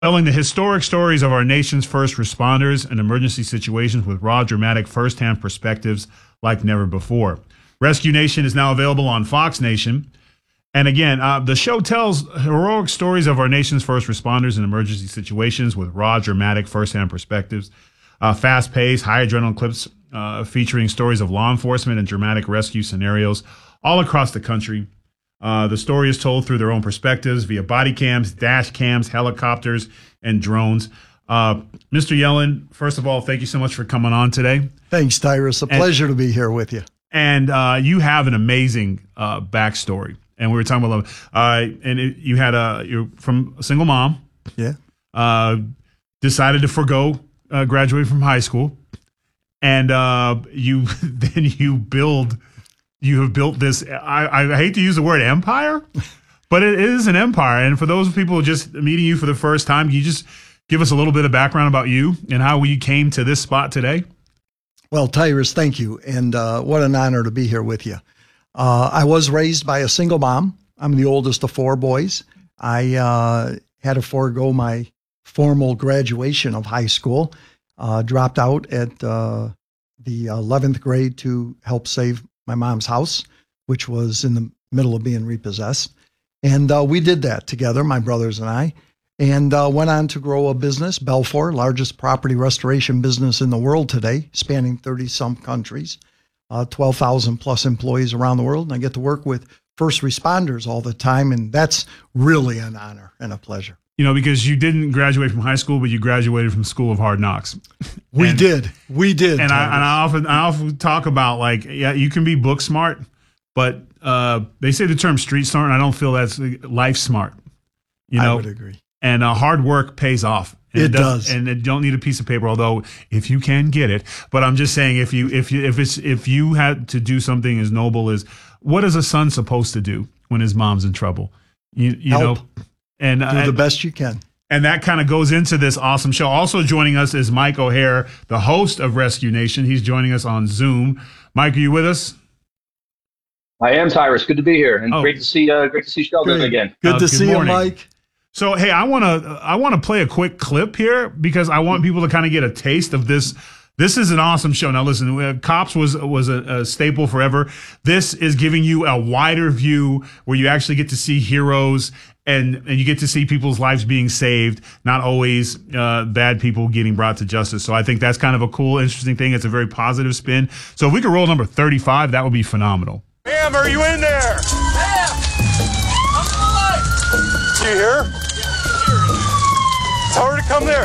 Telling the historic stories of our nation's first responders and emergency situations with raw, dramatic, firsthand perspectives like never before. Rescue Nation is now available on Fox Nation. And again, the show tells heroic stories of our nation's first responders in emergency situations with raw, dramatic, firsthand perspectives. Fast-paced, high adrenaline clips featuring stories of law enforcement and dramatic rescue scenarios all across the country. The story is told through their own perspectives via body cams, dash cams, helicopters, and drones. Mr. Yellen, first of all, thank you so much for coming on today. Thanks, Tyrus. A pleasure to be here with you. And you have an amazing backstory. And we were talking about love. You're from a single mom. Yeah. Decided to forego graduating from high school. And you have built this, I hate to use the word empire, but it is an empire. And for those people just meeting you for the first time, can you just give us a little bit of background about you and how you came to this spot today? Well, Tyrus, thank you. And what an honor to be here with you. I was raised by a single mom. I'm the oldest of four boys. I had to forego my formal graduation of high school, dropped out at the 11th grade to help save my mom's house, which was in the middle of being repossessed. And we did that together, my brothers and I, and went on to grow a business, Belfor, largest property restoration business in the world today, spanning 30-some countries, 12,000 plus employees around the world. And I get to work with first responders all the time, and that's really an honor and a pleasure. You know, because you didn't graduate from high school, but you graduated from School of Hard Knocks. We did. And I often talk about, like, yeah, you can be book smart, but they say the term street smart, and I don't feel that's life smart. You know? I would agree. And hard work pays off. And it does. And it don't need a piece of paper, although if you can get it. But I'm just saying, if you had to do something as noble as, what is a son supposed to do when his mom's in trouble? You Help. know. And do the best you can. And that kind of goes into this awesome show. Also joining us is Mike O'Hare, the host of Rescue Nation. He's joining us on Zoom. Mike, are you with us? I am, Tyrus. Good to be here, and great to see Sheldon again. Good to see you, Mike. So, hey, I want to play a quick clip here because I want people to kind of get a taste of this. This is an awesome show. Now, listen, Cops was a staple forever. This is giving you a wider view where you actually get to see heroes and you get to see people's lives being saved, not always bad people getting brought to justice. So I think that's kind of a cool, interesting thing. It's a very positive spin. So if we could roll number 35, that would be phenomenal. Ma'am, are you in there? Ma'am! I'm alive! You here? Tell her to come there.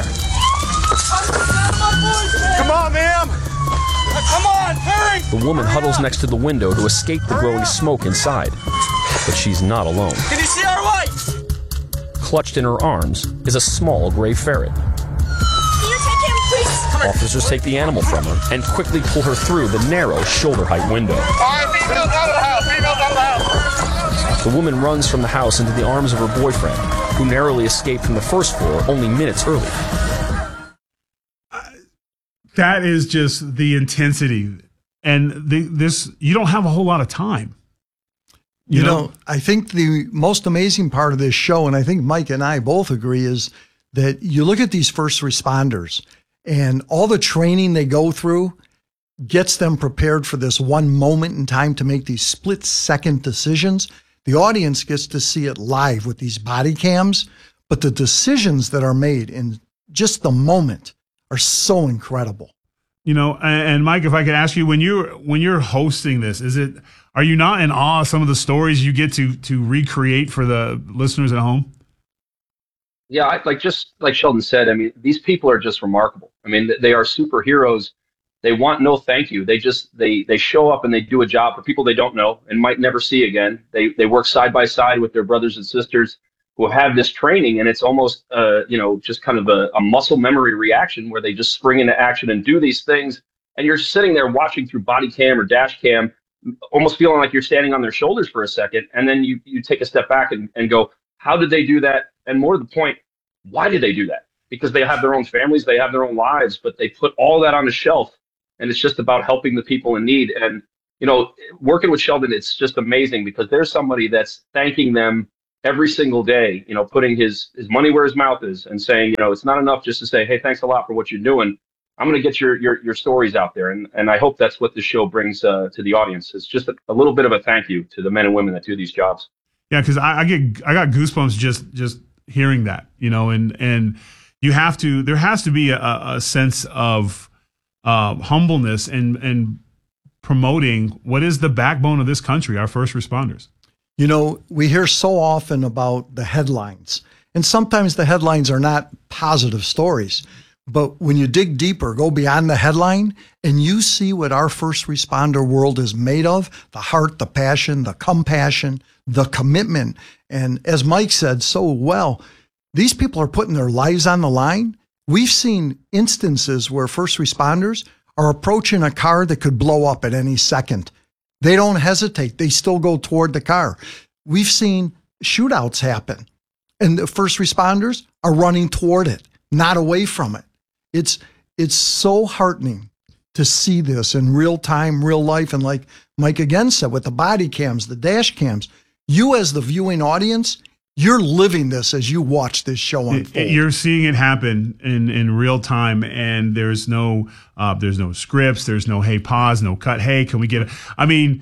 Come on, ma'am. Come on, hurry! The woman huddles next to the window to escape the growing smoke inside. But she's not alone. Can you see our light? Clutched in her arms is a small gray ferret. Can you take him, please? Come on. Officers take the animal from her and quickly pull her through the narrow shoulder-height window. All right, females out of the house. Females out of the house. The woman runs from the house into the arms of her boyfriend, who narrowly escaped from the first floor only minutes earlier. That is just the intensity. And this, you don't have a whole lot of time. You know, I think the most amazing part of this show, and I think Mike and I both agree, is that you look at these first responders and all the training they go through gets them prepared for this one moment in time to make these split-second decisions. The audience gets to see it live with these body cams, but the decisions that are made in just the moment are so incredible. You know, and Mike, if I could ask you, when you're hosting this, are you not in awe of some of the stories you get to recreate for the listeners at home? Yeah, just like Sheldon said, I mean, these people are just remarkable. I mean, they are superheroes. They want no thank you. They show up and they do a job for people they don't know and might never see again. They work side by side with their brothers and sisters who have this training, and it's almost just kind of a muscle memory reaction where they just spring into action and do these things. And you're sitting there watching through body cam or dash cam, almost feeling like you're standing on their shoulders for a second. And then you take a step back and go, how did they do that? And more to the point, why did they do that? Because they have their own families, they have their own lives, but they put all that on the shelf. And it's just about helping the people in need. And, you know, working with Sheldon, it's just amazing because there's somebody that's thanking them every single day, putting his money where his mouth is and saying, it's not enough just to say, hey, thanks a lot for what you're doing. I'm going to get your stories out there. And I hope that's what the show brings to the audience. It's just a little bit of a thank you to the men and women that do these jobs. Yeah, because I got goosebumps just hearing that, and you have to, there has to be a sense of humbleness and promoting what is the backbone of this country, our first responders. We hear so often about the headlines, and sometimes the headlines are not positive stories. But when you dig deeper, go beyond the headline, and you see what our first responder world is made of, the heart, the passion, the compassion, the commitment. And as Mike said so well, these people are putting their lives on the line. We've seen instances where first responders are approaching a car that could blow up at any second. They don't hesitate. They still go toward the car. We've seen shootouts happen, and the first responders are running toward it, not away from it. It's so heartening to see this in real time, real life. And like Mike again said, with the body cams, the dash cams, you as the viewing audience, you're living this as you watch this show unfold. You're seeing it happen in real time, and there's no scripts, there's no hey pause, no cut. Hey, can we get it? I mean,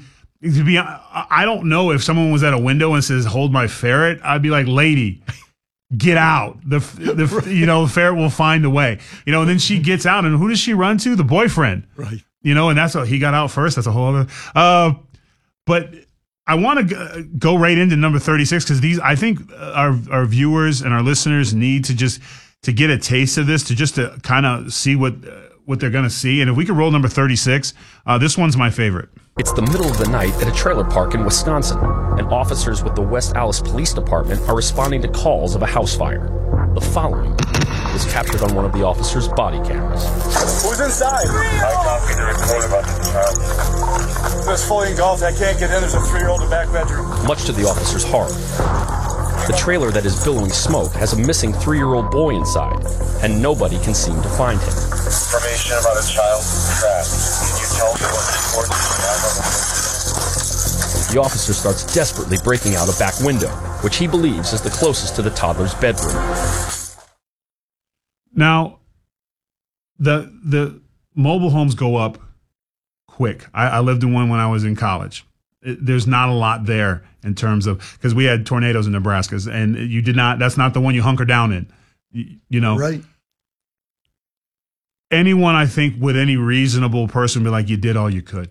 I don't know if someone was at a window and says hold my ferret, I'd be like, lady, get out. The ferret will find a way. And then she gets out, and who does she run to? The boyfriend. Right. And that's he got out first. That's a whole other. But I want to go right into number 36 because I think our viewers and our listeners need to get a taste of this, to kind of see what they're going to see. And if we could roll number 36, this one's my favorite. It's the middle of the night at a trailer park in Wisconsin, and officers with the West Allis Police Department are responding to calls of a house fire. The following was captured on one of the officers' body cameras. Who's inside? I copied the report about the child. It's fully engulfed. I can't get in. There's a 3-year-old in the back bedroom. Much to the officer's horror, the trailer that is billowing smoke has a missing 3-year-old boy inside, and nobody can seem to find him. Information about a child trapped. Can you tell me what reports you have on the The officer starts desperately breaking out a back window, which he believes is the closest to the toddler's bedroom. Now, the mobile homes go up quick. I lived in one when I was in college. There's not a lot there in terms of, because we had tornadoes in Nebraska, and you did not. That's not the one you hunker down in. Right. Anyone, I think, with any reasonable person, be like, you did all you could.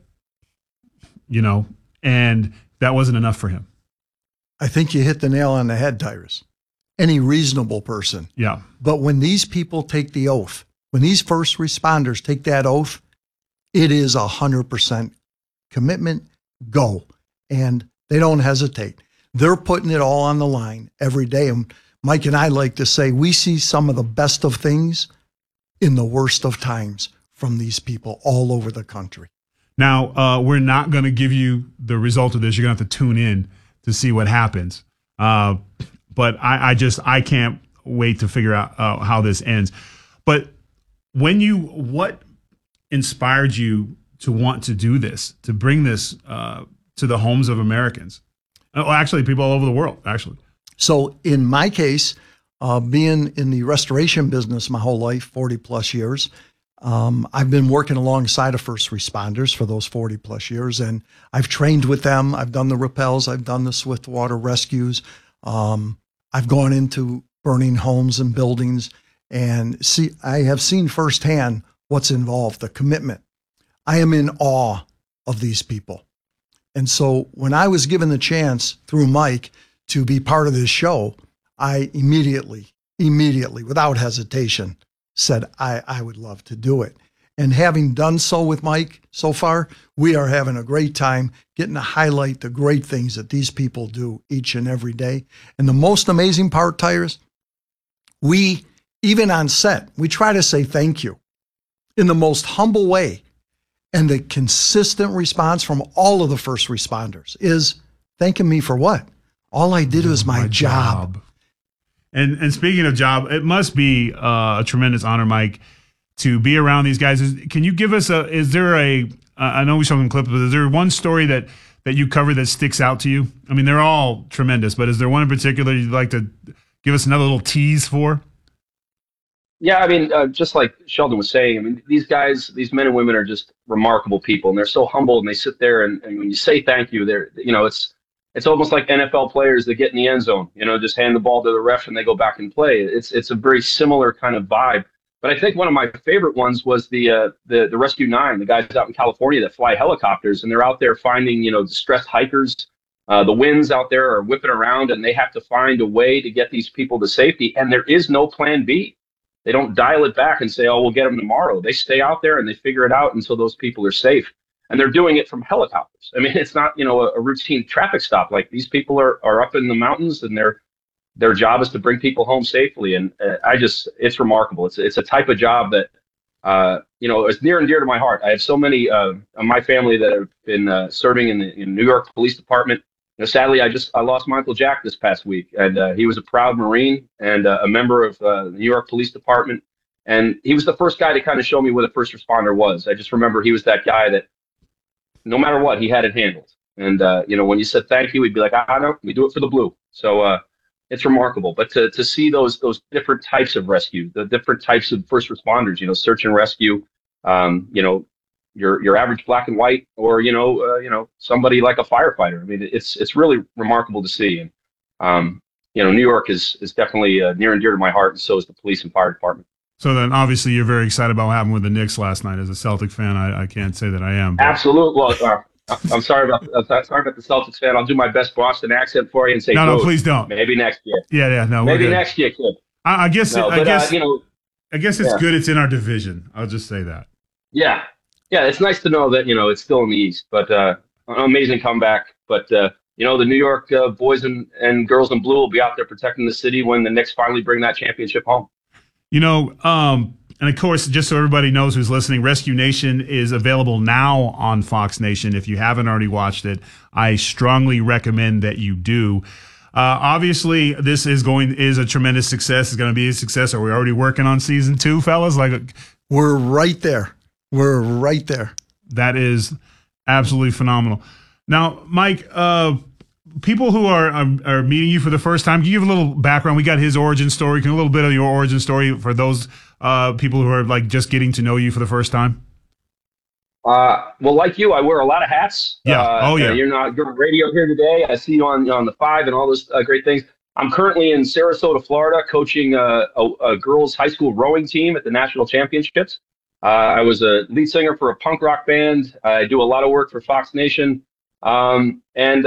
And that wasn't enough for him. I think you hit the nail on the head, Tyrus. Any reasonable person. Yeah. But when these people take the oath, when these first responders take that oath, it is 100% commitment, go. And they don't hesitate. They're putting it all on the line every day. And Mike and I like to say, we see some of the best of things in the worst of times from these people all over the country. Now, we're not going to give you the result of this. You're going to have to tune in to see what happens. But I can't wait to figure out how this ends. But what inspired you to want to do this, to bring this to the homes of Americans? Oh, actually, people all over the world, actually. So in my case, being in the restoration business my whole life, 40 plus years, I've been working alongside of first responders for those 40 plus years, and I've trained with them. I've done the rappels. I've done the swiftwater rescues. I've gone into burning homes and buildings, and I have seen firsthand what's involved, the commitment. I am in awe of these people. And so when I was given the chance through Mike to be part of this show, I immediately, without hesitation, said I would love to do it. And having done so with Mike so far, we are having a great time getting to highlight the great things that these people do each and every day. And the most amazing part, Tyrus, we, even on set, we try to say thank you in the most humble way. And the consistent response from all of the first responders is thanking me for what? All I did was my job. And speaking of job, it must be a tremendous honor, Mike, to be around these guys. Can you give us I know we showed them clips, but is there one story that that you cover that sticks out to you? I mean, they're all tremendous, but is there one in particular you'd like to give us another little tease for? Yeah, I mean, just like Sheldon was saying, I mean, these guys, these men and women are just remarkable people, and they're so humble, and they sit there, and when you say thank you, they're, it's almost like NFL players that get in the end zone, just hand the ball to the ref and they go back and play. It's a very similar kind of vibe. But I think one of my favorite ones was the Rescue 9, the guys out in California that fly helicopters, and they're out there finding, distressed hikers. The winds out there are whipping around, and they have to find a way to get these people to safety, and there is no plan B. They don't dial it back and say, oh, we'll get them tomorrow. They stay out there and they figure it out until those people are safe. And they're doing it from helicopters. I mean, it's not, a routine traffic stop. Like, these people are up in the mountains, and their job is to bring people home safely. And it's remarkable. It's a type of job that, is near and dear to my heart. I have so many of my family that have been serving in the New York Police Department. Sadly, I lost my Uncle Jack this past week, and he was a proud Marine and a member of the New York Police Department. And he was the first guy to kind of show me what a first responder was. I just remember he was that guy that no matter what, he had it handled. And, when you said thank you, he'd be like, I know, we do it for the blue. So it's remarkable. But to see those different types of rescue, the different types of first responders, search and rescue, your average black and white, or somebody like a firefighter. I mean, it's really remarkable to see. And New York is definitely near and dear to my heart, and so is the police and fire department. So then, obviously, you're very excited about what happened with the Knicks last night. As a Celtic fan, I can't say that I am. But. Absolutely. Well, I'm sorry about the Celtics fan. I'll do my best Boston accent for you and say, no, please don't. Maybe next year. Yeah, no. Maybe next year, kid. I guess it's good. It's in our division. I'll just say that. Yeah. Yeah, it's nice to know that, it's still in the East, but an amazing comeback. But, the New York boys and girls in blue will be out there protecting the city when the Knicks finally bring that championship home. And of course, just so everybody knows who's listening, Rescue Nation is available now on Fox Nation. If you haven't already watched it, I strongly recommend that you do. Obviously, this is a tremendous success. It's going to be a success. Are we already working on season 2, fellas? We're right there. We're right there. That is absolutely phenomenal. Now, Mike, people who are meeting you for the first time, can you give a little background? We got his origin story. Can a little bit of your origin story for those people who are just getting to know you for the first time? Well, like you, I wear a lot of hats. Yeah. You're on radio here today. I see you on the 5 and all those great things. I'm currently in Sarasota, Florida, coaching a girls' high school rowing team at the national championships. I was a lead singer for a punk rock band. I do a lot of work for Fox Nation. I don't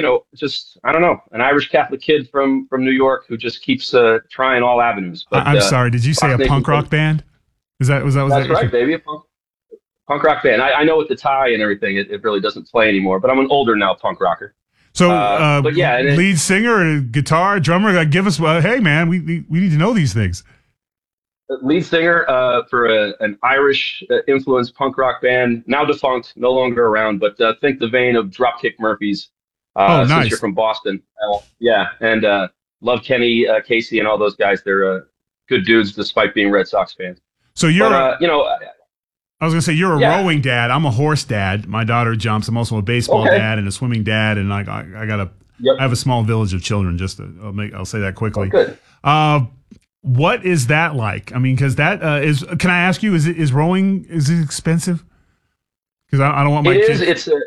know, an Irish Catholic kid from New York who just keeps trying all avenues. But, I'm sorry, did you say a punk rock band? Was that That's right, baby, a punk rock band. I know with the tie and everything, it really doesn't play anymore, but I'm an older now punk rocker. So, lead singer, guitar, drummer, give us, hey man, we need to know these things. Lead singer for an Irish influenced punk rock band, now defunct, no longer around, but think the vein of Dropkick Murphys. Nice. Since you're from Boston. And love Kenny, Casey, and all those guys. They're good dudes despite being Red Sox fans. So you're, I was going to say, you're a rowing dad. I'm a horse dad. My daughter jumps. I'm also a baseball dad and a swimming dad. And I have a small village of children. I'll say that quickly. Oh, good. What is that like? I mean, because that can I ask you, is rowing, is it expensive? Because I don't want my kids.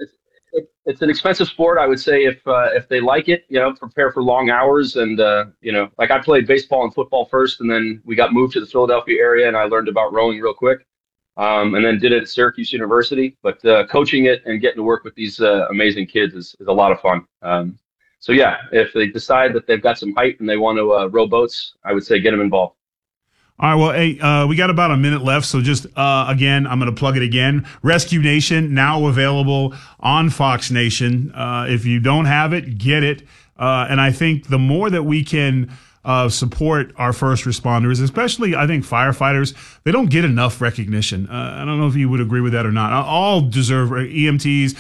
It's an expensive sport. I would say if they like it, prepare for long hours. And, like I played baseball and football first, and then we got moved to the Philadelphia area, and I learned about rowing real quick. And then did it at Syracuse University. But coaching it and getting to work with these amazing kids is a lot of fun. So, if they decide that they've got some height and they want to row boats, I would say get them involved. All right, well, hey, we got about a minute left, so just, again, I'm going to plug it again. Rescue Nation, now available on Fox Nation. If you don't have it, get it. And I think the more that we can support our first responders, especially, I think, firefighters, they don't get enough recognition. I don't know if you would agree with that or not. All deserve EMTs,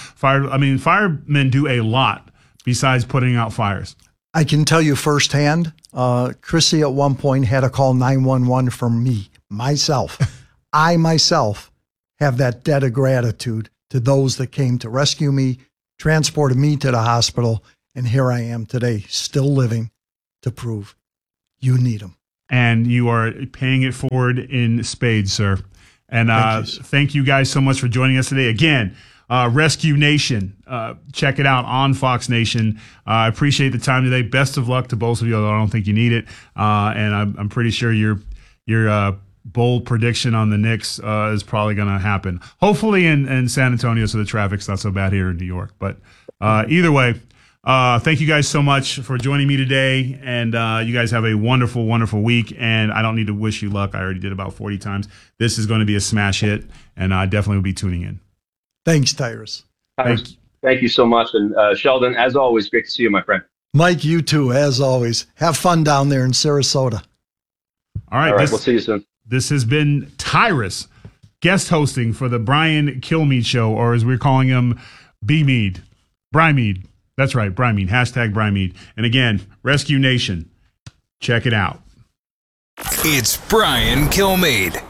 firemen do a lot besides putting out fires. I can tell you firsthand, Chrissy at one point had to call 911 for me, myself. I myself have that debt of gratitude to those that came to rescue me transported me to the hospital, and here I am today, still living to prove you need them. And you are paying it forward in spades, sir. And thank you guys so much for joining us today. Again, Rescue Nation, check it out on Fox Nation. I appreciate the time today. Best of luck to both of you, although I don't think you need it. And I'm pretty sure your bold prediction on the Knicks is probably going to happen. Hopefully in San Antonio, so the traffic's not so bad here in New York. But either way, thank you guys so much for joining me today. And you guys have a wonderful, wonderful week. And I don't need to wish you luck. I already did about 40 times. This is going to be a smash hit, and I definitely will be tuning in. Thanks, Tyrus. Thank you so much. And Sheldon, as always, great to see you, my friend. Mike, you too, as always. Have fun down there in Sarasota. All right. We'll see you soon. This has been Tyrus, guest hosting for the Brian Kilmeade Show, or as we're calling him, B-Mead. Brymead. That's right, Brymead. Hashtag Brymead. And again, Rescue Nation, check it out. It's Brian Kilmeade.